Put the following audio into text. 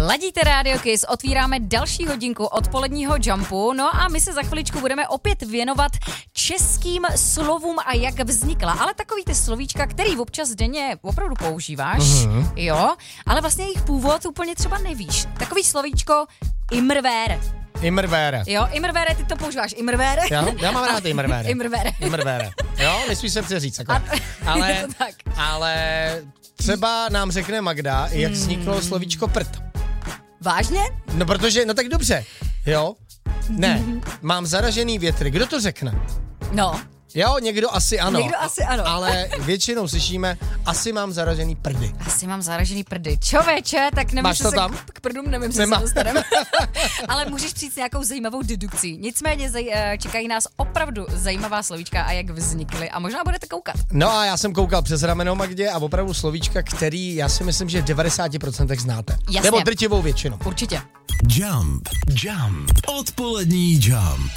Ladíte Radio Kiss, otvíráme další hodinku odpoledního Jumpu, no a my se za chviličku budeme opět věnovat českým slovům a jak vznikla, ale takový ty slovíčka, který občas denně opravdu používáš, jo, ale vlastně jejich původ úplně třeba nevíš. Takový slovíčko imrvére. Imrvére. Jo, imrvére, ty to používáš, imrvére. Jo, já mám rád imrvére. Imrvére. Jo, nesmí se přeříct. Ale třeba nám řekne Magda, jak vzniklo slovíčko prd. Vážně? No protože, no tak dobře, jo. Ne, mám zaražený větry. Kdo to řekne? No. Jo, někdo asi ano. Ale většinou slyšíme, asi mám zaražený prdy. Asi mám zaražený prdy. Čověče, tak nevím, máš to tam? K prdům nevím, se dostaneme. Ale můžeš přijít s nějakou zajímavou dedukcí. Nicméně čekají nás opravdu zajímavá slovíčka a jak vznikly. A možná budete koukat. No a já jsem koukal přes rameno Magdě a opravdu slovíčka, který já si myslím, že v 90% znáte. Jasně. Nebo drtivou většinu. Určitě. Jump. Odpolední Jump.